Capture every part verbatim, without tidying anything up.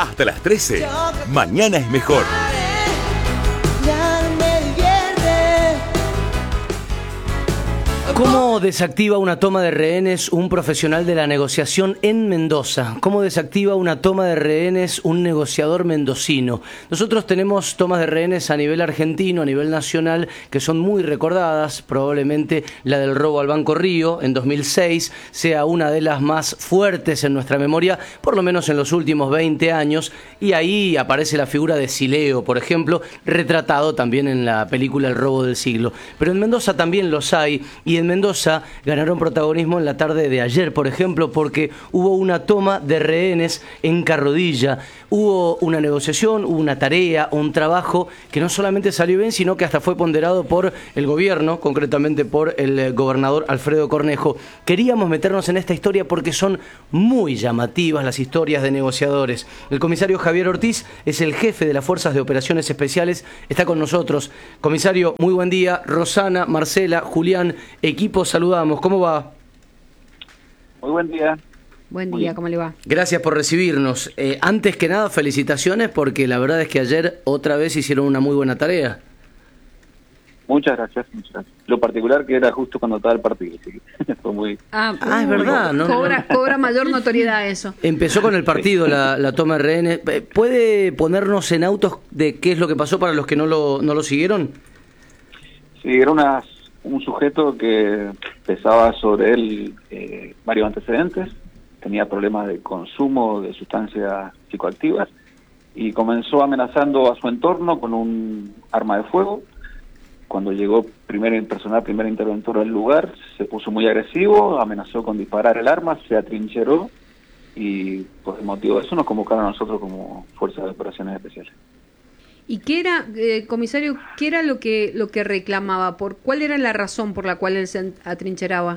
hasta las trece. Mañana es mejor. ¿Cómo desactiva una toma de rehenes un profesional de la negociación en Mendoza? ¿Cómo desactiva una toma de rehenes un negociador mendocino? Nosotros tenemos tomas de rehenes a nivel argentino, a nivel nacional, que son muy recordadas. Probablemente la del robo al Banco Río en dos mil seis sea una de las más fuertes en nuestra memoria, por lo menos en los últimos veinte años. Y ahí aparece la figura de Sileo, por ejemplo, retratado también en la película El robo del siglo. Pero en Mendoza también los hay, y en Mendoza ganaron protagonismo en la tarde de ayer, por ejemplo, porque hubo una toma de rehenes en Carrodilla. Hubo una negociación, hubo una tarea, un trabajo que no solamente salió bien, sino que hasta fue ponderado por el gobierno, concretamente por el gobernador Alfredo Cornejo. Queríamos meternos en esta historia porque son muy llamativas las historias de negociadores. El comisario Javier Ortiz es el jefe de las Fuerzas de Operaciones Especiales, está con nosotros. Comisario, muy buen día. Rosana, Marcela, Julián, equipo, saludamos. ¿Cómo va? Muy buen día. Buen día, ¿cómo le va? Gracias por recibirnos. Eh, antes que nada, felicitaciones, porque la verdad es que ayer otra vez hicieron una muy buena tarea. Muchas gracias, muchas gracias. Lo particular que era justo cuando estaba el partido, así que fue muy... Ah, Ah, es verdad, ¿no? Cobra, cobra mayor notoriedad eso. Empezó con el partido la, la toma de rehenes. ¿Puede ponernos en autos de qué es lo que pasó para los que no lo, no lo siguieron? Sí, era una, un sujeto que pesaba sobre él eh, varios antecedentes, tenía problemas de consumo de sustancias psicoactivas y comenzó amenazando a su entorno con un arma de fuego. Cuando llegó primer el personal, primer interventor al lugar, se puso muy agresivo, amenazó con disparar el arma, se atrincheró y por el motivo de eso nos convocaron a nosotros como Fuerza de Operaciones Especiales. ¿Y qué era, eh, comisario, qué era lo que lo que reclamaba? ¿Por cuál era la razón por la cual él se atrincheraba?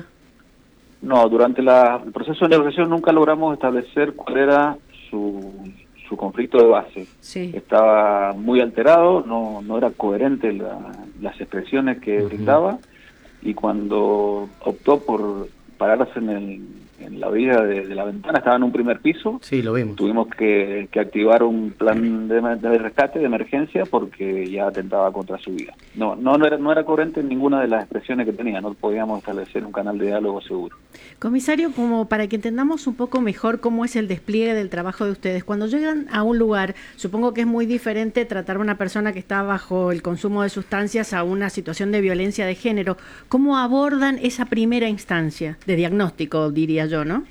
No, durante la, el proceso de negociación nunca logramos establecer cuál era su, su conflicto de base. Sí. Estaba muy alterado, no, no era coherente la, las expresiones que uh-huh. brindaba, y cuando optó por pararse en, el, en la orilla de, de la ventana, estaba en un primer piso. Sí, lo vimos. Tuvimos que, que activar un plan de, de rescate, de emergencia, porque ya atentaba contra su vida. No, no, no, era, no era coherente en ninguna de las expresiones que tenía, no podíamos establecer un canal de diálogo seguro. Comisario, como para que entendamos un poco mejor cómo es el despliegue del trabajo de ustedes, cuando llegan a un lugar, supongo que es muy diferente tratar a una persona que está bajo el consumo de sustancias a una situación de violencia de género. ¿Cómo abordan esa primera instancia de diagnóstico, diría yo, no?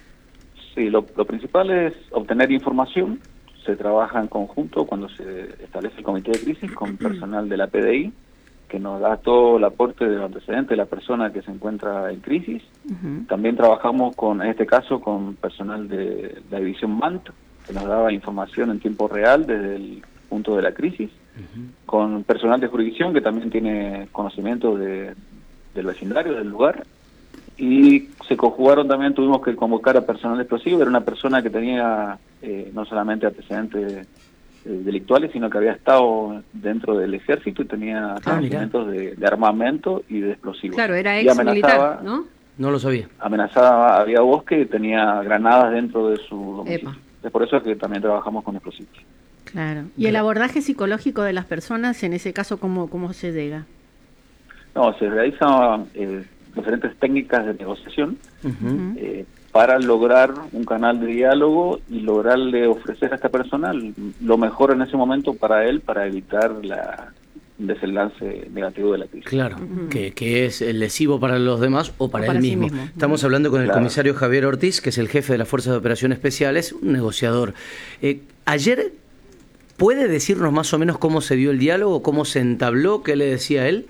Sí, lo, lo principal es obtener información. Se trabaja en conjunto cuando se establece el comité de crisis con personal de la P D I, que nos da todo el aporte de los antecedentes de la persona que se encuentra en crisis. Uh-huh. También trabajamos con, en este caso, con personal de la división M A N T, que nos daba información en tiempo real desde el punto de la crisis, uh-huh. con personal de jurisdicción que también tiene conocimiento de, del vecindario, del lugar, y se conjugaron también, tuvimos que convocar a personal explosivo. Era una persona que tenía eh, no solamente antecedentes delictuales, sino que había estado dentro del ejército y tenía conocimientos de, de armamento y de explosivos. Claro, era ex militar, ¿no? No lo sabía. Amenazaba, había bosque y tenía granadas dentro de su domicilio. Epa. Es por eso que también trabajamos con explosivos. Claro. ¿Y el abordaje psicológico de las personas, en ese caso, cómo, cómo se llega? No, se realizan eh, diferentes técnicas de negociación, uh-huh. eh, para lograr un canal de diálogo y lograrle ofrecer a esta persona lo mejor en ese momento para él, para evitar la desenlace negativo de la crisis. Claro, uh-huh. que, que es lesivo para los demás o para, o para él mismo. Sí mismo. Estamos hablando con el claro. comisario Javier Ortiz, que es el jefe de las Fuerzas de Operaciones Especiales, un negociador. Eh, ayer, ¿puede decirnos más o menos cómo se dio el diálogo, cómo se entabló, qué le decía él?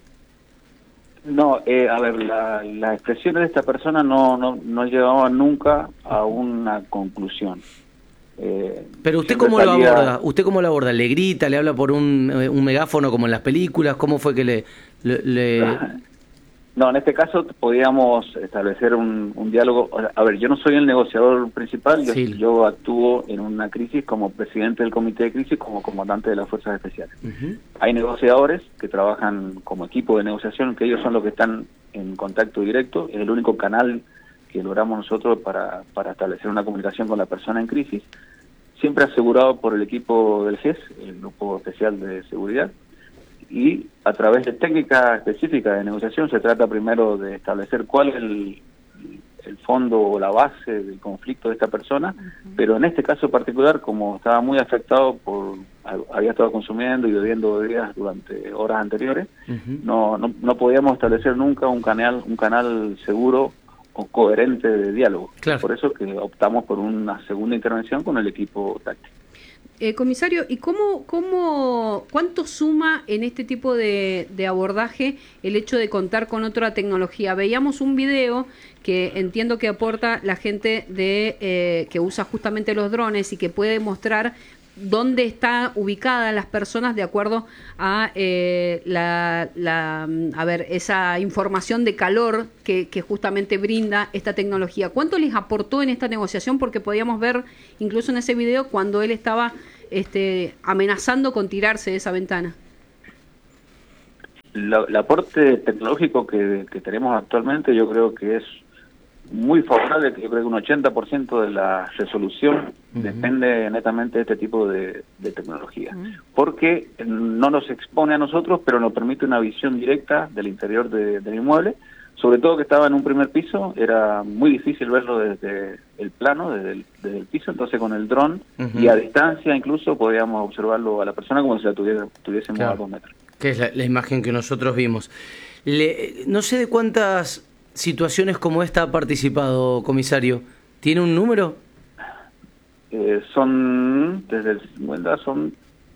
No, eh, a ver, la, las expresiones de esta persona no, no, no llevaban nunca a una conclusión. Eh, Pero usted cómo salía... lo aborda, usted cómo lo aborda, le grita, le habla por un, un megáfono como en las películas, ¿cómo fue que le...? le, le... No, en este caso podíamos establecer un, un diálogo. A ver, yo no soy el negociador principal, yo, sí. yo actúo en una crisis como presidente del comité de crisis, como comandante de las fuerzas especiales. Uh-huh. Hay negociadores que trabajan como equipo de negociación, que ellos son los que están en contacto directo, es el único canal que logramos nosotros para, para establecer una comunicación con la persona en crisis. siempre asegurado por el equipo del G E S, el Grupo Especial de Seguridad, y a través de técnicas específicas de negociación se trata primero de establecer cuál es el, el fondo o la base del conflicto de esta persona, uh-huh. pero en este caso particular, como estaba muy afectado por, había estado consumiendo y bebiendo bebidas durante horas anteriores, uh-huh. no, no, no podíamos establecer nunca un canal, un canal seguro o coherente de diálogo. Claro. Por eso que optamos por una segunda intervención con el equipo táctico. Eh, comisario, ¿y cómo, cómo, cuánto suma en este tipo de, de abordaje el hecho de contar con otra tecnología? Veíamos un video que entiendo que aporta la gente de eh, que usa justamente los drones y que puede mostrar dónde está ubicada las personas de acuerdo a eh, la, la a ver esa información de calor que, que justamente brinda esta tecnología. ¿Cuánto les aportó en esta negociación? Porque podíamos ver incluso en ese video cuando él estaba este, amenazando con tirarse de esa ventana. La, el aporte tecnológico que, que tenemos actualmente yo creo que es muy favorable, que yo creo que un ochenta por ciento de la resolución uh-huh. depende netamente de este tipo de, de tecnología, uh-huh. porque no nos expone a nosotros, pero nos permite una visión directa del interior de, del inmueble, sobre todo que estaba en un primer piso, era muy difícil verlo desde el plano, desde el, desde el piso, entonces con el dron uh-huh. y a distancia incluso podíamos observarlo a la persona como si la tuviera, tuviésemos claro. a dos metros. Que es la, la imagen que nosotros vimos. Le, no sé de cuántas situaciones como esta ha participado, comisario. ¿Tiene un número? Eh, son, desde el cincuenta, son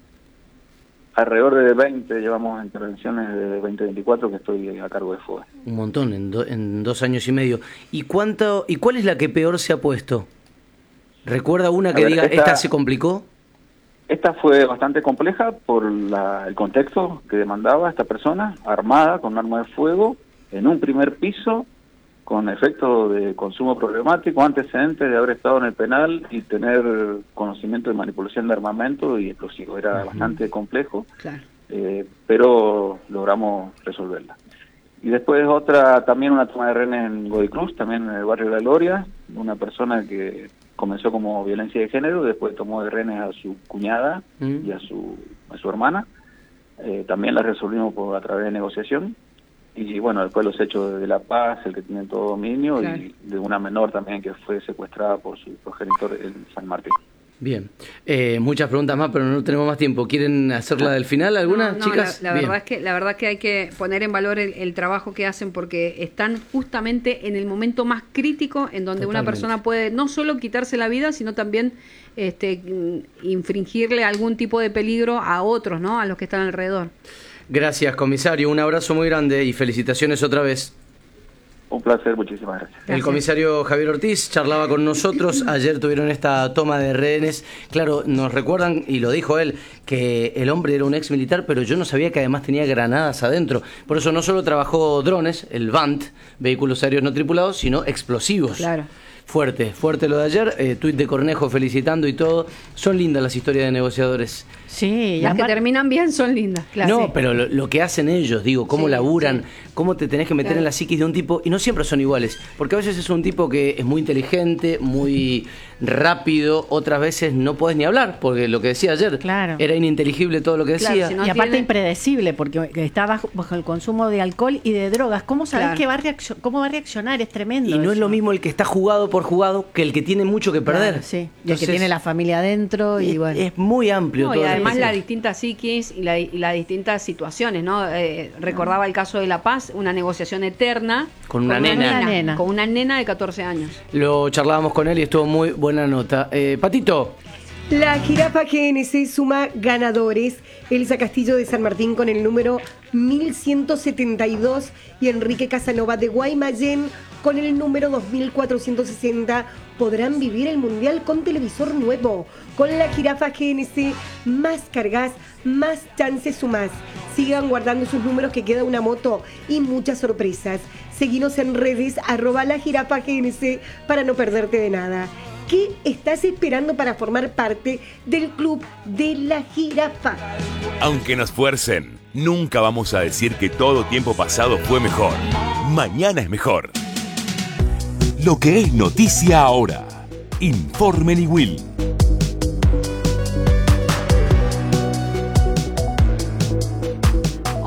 alrededor de veinte, llevamos intervenciones de veinte veinticuatro que estoy a cargo de F O E. Un montón, en, do, en dos años y medio. ¿Y cuánto y cuál es la que peor se ha puesto? ¿Recuerda una que ver, diga, esta, esta se complicó? Esta fue bastante compleja por la, el contexto que demandaba esta persona, armada con un arma de fuego, en un primer piso, con efecto de consumo problemático, antecedentes de haber estado en el penal y tener conocimiento de manipulación de armamento y explosivos. Era uh-huh. bastante complejo, claro. eh, pero logramos resolverla. Y después otra, también una toma de rehenes en Godoy Cruz, también en el barrio de La Gloria, una persona que comenzó como violencia de género, después tomó de rehenes a su cuñada uh-huh. y a su, a su hermana. Eh, también la resolvimos por, a través de negociación. Y bueno, después los hechos de La Paz, el que tiene todo dominio, claro. y de una menor también que fue secuestrada por su progenitor en San Martín. Bien, eh, muchas preguntas más, pero no tenemos más tiempo. ¿Quieren hacerla del final algunas, no, no, chicas? La, la verdad es que la verdad que hay que poner en valor el, el trabajo que hacen porque están justamente en el momento más crítico en donde Totalmente. Una persona puede no solo quitarse la vida, sino también este, infringirle algún tipo de peligro a otros, ¿no? A los que están alrededor. Gracias, comisario. Un abrazo muy grande y felicitaciones otra vez. Un placer, muchísimas gracias. El gracias. Comisario Javier Ortiz charlaba con nosotros. Ayer tuvieron esta toma de rehenes. Claro, nos recuerdan, y lo dijo él, que el hombre era un ex militar, pero yo no sabía que además tenía granadas adentro. Por eso no solo trabajó drones, el V A N T, vehículos aéreos no tripulados, sino explosivos. Claro. Fuerte, fuerte lo de ayer, eh, tuit de Cornejo felicitando y todo. Son lindas las historias de negociadores. Sí, las que terminan bien son lindas, claro. No, sí. pero lo, lo que hacen ellos, digo, cómo sí, laburan, sí. cómo te tenés que meter claro. en la psiquis de un tipo, y no siempre son iguales, porque a veces es un tipo que es muy inteligente, muy rápido, otras veces no podés ni hablar, porque lo que decía ayer claro. era ininteligible todo lo que decía. Claro, si no y aparte tiene... impredecible, porque está bajo, bajo el consumo de alcohol y de drogas. ¿Cómo sabés claro. que va a reaccion- cómo va a reaccionar? Es tremendo. Y no eso. es lo mismo el que está jugado por jugado que el que tiene mucho que perder. Claro, sí. Y Entonces, el que tiene la familia adentro y es, bueno. Es muy amplio no, todo. Y además las distintas psiquis y, la, y las distintas situaciones, ¿no? Eh, recordaba el caso de La Paz, una negociación eterna. Con una, con una nena. nena. nena. Con una nena de catorce años. Lo charlábamos con él y estuvo muy buena nota. Eh, Patito. La jirafa G N C suma ganadores. Elsa Castillo de San Martín con el número mil ciento setenta y dos y Enrique Casanova de Guaymallén con el número dos mil cuatrocientos sesenta. Podrán vivir el Mundial con televisor nuevo. Con la jirafa G N C, más cargas, más chances sumás. Sigan guardando sus números que queda una moto y muchas sorpresas. Seguinos en redes, arroba la jirafa G N C para no perderte de nada. ¿Qué estás esperando para formar parte del club de la jirafa? Aunque nos fuercen, nunca vamos a decir que todo tiempo pasado fue mejor. Mañana es mejor. Lo que es noticia ahora. Informe Niwil.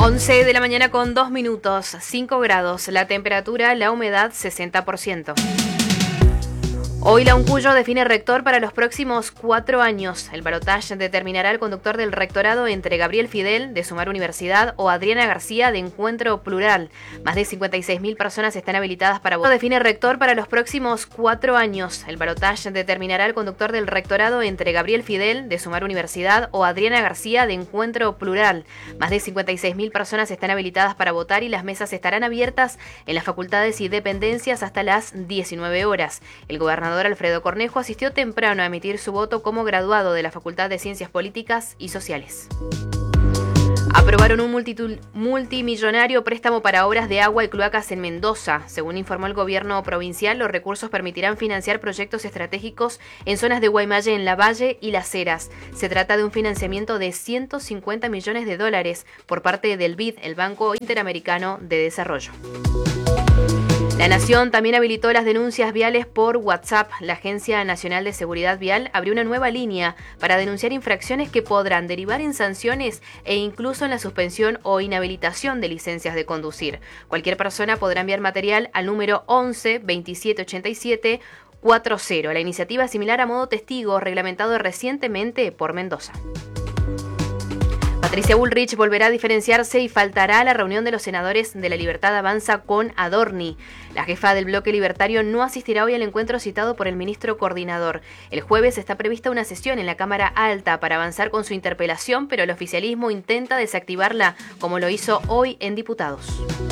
once de la mañana con dos minutos, cinco grados, la temperatura, la humedad sesenta por ciento. Hoy la UNCUYO define rector para los próximos cuatro años. El balotaje determinará el conductor del rectorado entre Gabriel Fidel, de Sumar Universidad, o Adriana García, de Encuentro Plural. Más de cincuenta y seis mil personas están habilitadas para votar. Define rector para los próximos cuatro años. El balotaje determinará el conductor del rectorado entre Gabriel Fidel, de Sumar Universidad, o Adriana García, de Encuentro Plural. Más de cincuenta y seis mil personas están habilitadas para votar y las mesas estarán abiertas en las facultades y dependencias hasta las diecinueve horas. El gobernador Alfredo Cornejo asistió temprano a emitir su voto como graduado de la Facultad de Ciencias Políticas y Sociales. Aprobaron un multitul- multimillonario préstamo para obras de agua y cloacas en Mendoza. Según informó el gobierno provincial, los recursos permitirán financiar proyectos estratégicos en zonas de Guaymallén, Lavalle y Las Heras. Se trata de un financiamiento de ciento cincuenta millones de dólares por parte del B I D, el Banco Interamericano de Desarrollo. La Nación también habilitó las denuncias viales por WhatsApp. La Agencia Nacional de Seguridad Vial abrió una nueva línea para denunciar infracciones que podrán derivar en sanciones e incluso en la suspensión o inhabilitación de licencias de conducir. Cualquier persona podrá enviar material al número once veintisiete ochenta y siete cuarenta. La iniciativa es similar a Modo Testigo, reglamentado recientemente por Mendoza. Patricia Bullrich volverá a diferenciarse y faltará a la reunión de los senadores de La Libertad Avanza con Adorni. La jefa del bloque libertario no asistirá hoy al encuentro citado por el ministro coordinador. El jueves está prevista una sesión en la Cámara Alta para avanzar con su interpelación, pero el oficialismo intenta desactivarla, como lo hizo hoy en Diputados.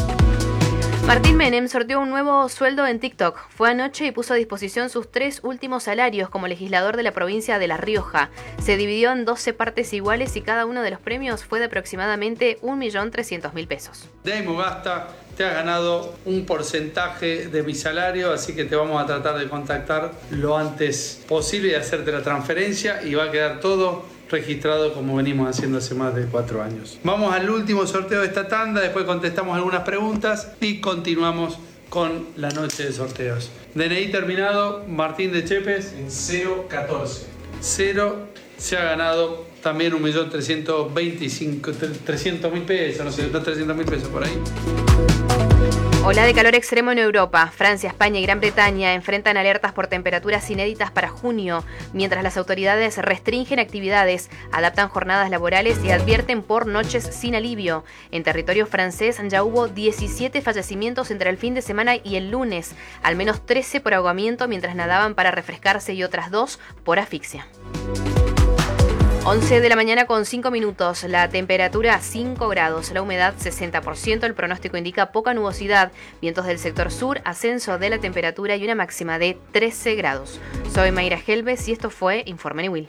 Martín Menem sorteó un nuevo sueldo en TikTok. Fue anoche y puso a disposición sus tres últimos salarios como legislador de la provincia de La Rioja. Se dividió en doce partes iguales y cada uno de los premios fue de aproximadamente un millón trescientos mil pesos. De ahí Mogasta, te has ganado un porcentaje de mi salario, así que te vamos a tratar de contactar lo antes posible y hacerte la transferencia y va a quedar todo registrado como venimos haciendo hace más de cuatro años. Vamos al último sorteo de esta tanda, después contestamos algunas preguntas y continuamos con la noche de sorteos. D N I terminado, Martín de Chepes. En cero catorce. Cero, se ha ganado también un millón trescientos veinticinco, trescientos mil pesos, no sé, no trescientos mil pesos por ahí. Ola de calor extremo en Europa. Francia, España y Gran Bretaña enfrentan alertas por temperaturas inéditas para junio, mientras las autoridades restringen actividades, adaptan jornadas laborales y advierten por noches sin alivio. En territorio francés ya hubo diecisiete fallecimientos entre el fin de semana y el lunes, al menos trece por ahogamiento mientras nadaban para refrescarse y otras dos por asfixia. once de la mañana con cinco minutos, la temperatura cinco grados, la humedad sesenta por ciento, el pronóstico indica poca nubosidad, vientos del sector sur, ascenso de la temperatura y una máxima de trece grados. Soy Mayra Helves y esto fue Informe Niwil.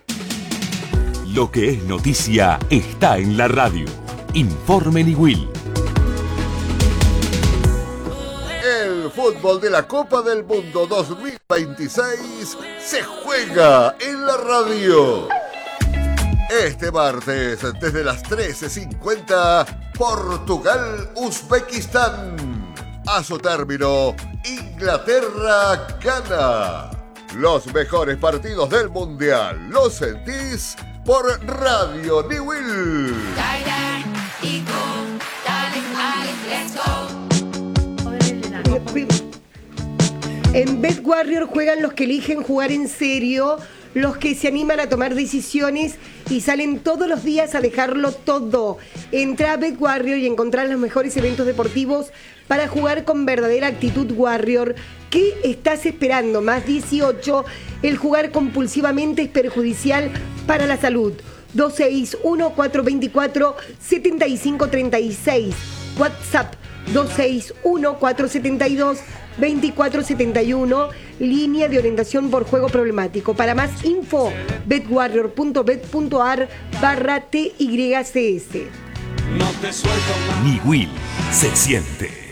Lo que es noticia está en la radio. Informe Niwil. El fútbol de la Copa del Mundo dos mil veintiséis se juega en la radio. Este martes, desde las trece cincuenta, Portugal-Uzbekistán. A su término, Inglaterra gana. Los mejores partidos del Mundial los sentís por Radio Niwil. En Bet Warrior juegan los que eligen jugar en serio, los que se animan a tomar decisiones y salen todos los días a dejarlo todo. Entra a Bet Warrior y encontrarás los mejores eventos deportivos para jugar con verdadera actitud Warrior. ¿Qué estás esperando? Más dieciocho, el jugar compulsivamente es perjudicial para la salud. dos seis uno, cuatro dos cuatro, siete cinco tres seis. WhatsApp dos seis uno, cuatro siete dos, dos cuatro siete uno, línea de orientación por juego problemático. Para más info, betwarrior punto bet punto ar barra T Y C S. Niwil se siente.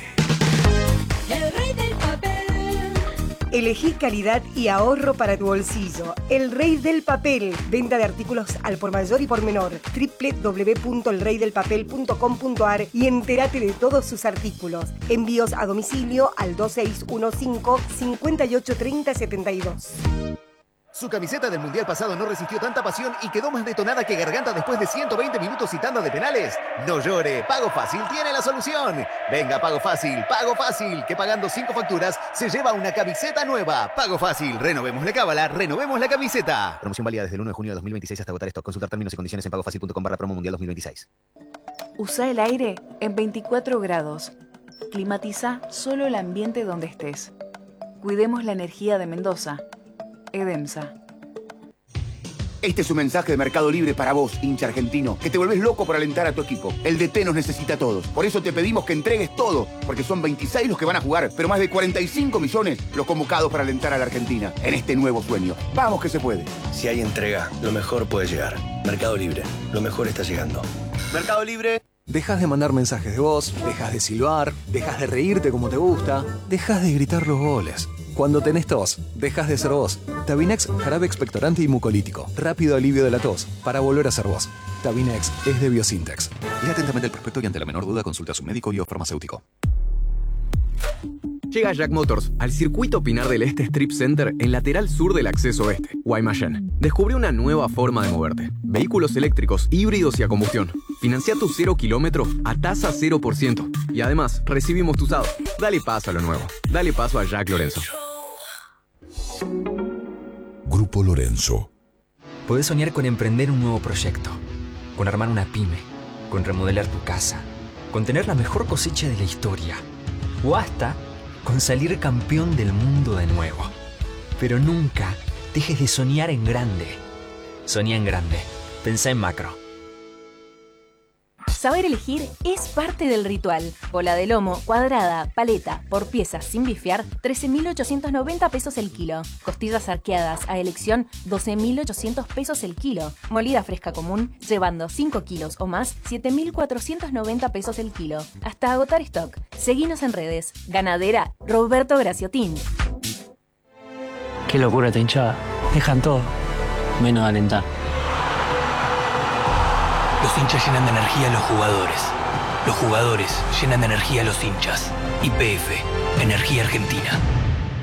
Elegí calidad y ahorro para tu bolsillo. El Rey del Papel. Venta de artículos al por mayor y por menor. doble u doble u doble u punto el rey del papel punto com punto ar y entérate de todos sus artículos. Envíos a domicilio al dos seis uno cinco, cinco ocho tres cero siete dos. Su camiseta del Mundial pasado no resistió tanta pasión y quedó más detonada que Garganta después de ciento veinte minutos y tanda de penales. No llore, Pago Fácil tiene la solución. Venga, Pago Fácil, Pago Fácil, que pagando cinco facturas se lleva una camiseta nueva. Pago Fácil, renovemos la cábala, renovemos la camiseta. Promoción válida desde el uno de junio de dos mil veintiséis hasta agotar stock. Consultar términos y condiciones en pagofacil punto com barra promo mundial dos mil veintiséis. Usa el aire en veinticuatro grados. Climatiza solo el ambiente donde estés. Cuidemos la energía de Mendoza. Edemsa. Este es un mensaje de Mercado Libre para vos, hincha argentino, que te volvés loco por alentar a tu equipo. El D T nos necesita a todos. Por eso te pedimos que entregues todo, porque son veintiséis los que van a jugar, pero más de cuarenta y cinco millones los convocados para alentar a la Argentina en este nuevo sueño. ¡Vamos que se puede! Si hay entrega, lo mejor puede llegar. Mercado Libre, lo mejor está llegando. Mercado Libre. Dejas de mandar mensajes de voz, dejas de silbar, dejas de reírte como te gusta, dejas de gritar los goles. Cuando tenés tos, dejas de ser vos. Tabinex, jarabe expectorante y mucolítico. Rápido alivio de la tos, para volver a ser vos. Tabinex es de Biosintex. Lea atentamente el prospecto y ante la menor duda consulta a su médico y o farmacéutico. Llega Jack Motors al circuito Pinar del Este Strip Center en lateral sur del acceso oeste, Guaymallén. Descubre una nueva forma de moverte. Vehículos eléctricos, híbridos y a combustión. Financia tu cero kilómetro a tasa cero por ciento. Y además, recibimos tu S A D. Dale paso a lo nuevo. Dale paso a Jack Lorenzo. Grupo Lorenzo. Podés soñar con emprender un nuevo proyecto, con armar una pyme, con remodelar tu casa, con tener la mejor cosecha de la historia, o hasta con salir campeón del mundo de nuevo. Pero nunca dejes de soñar en grande. Soñá en grande. Pensá en macro. Saber elegir es parte del ritual. Bola de lomo, cuadrada, paleta, por piezas sin bifear, trece mil ochocientos noventa pesos el kilo. Costillas arqueadas a elección, doce mil ochocientos pesos el kilo. Molida fresca común, llevando cinco kilos o más, siete mil cuatrocientos noventa pesos el kilo. Hasta agotar stock. Seguinos en redes. Ganadera Roberto Graciotín. Qué locura esta hinchada. Dejan todo, menos alentar. Los hinchas llenan de energía a los jugadores. Los jugadores llenan de energía a los hinchas. Y P F, Energía Argentina.